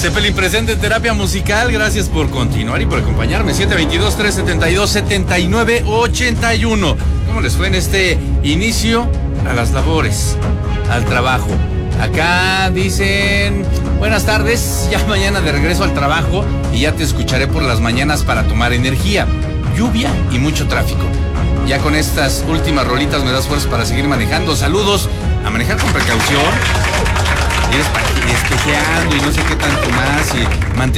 Zeppelin presente en terapia musical. Gracias por continuar y por acompañarme. 722-372-7981. ¿Cómo les fue en este inicio a las labores, al trabajo? Acá dicen, buenas tardes, ya mañana de regreso al trabajo y ya te escucharé por las mañanas para tomar energía. Lluvia y mucho tráfico. Ya con estas últimas rolitas me das fuerzas para seguir manejando. Saludos, a manejar con precaución. Ir espejeando y no sé qué tanto más y mantener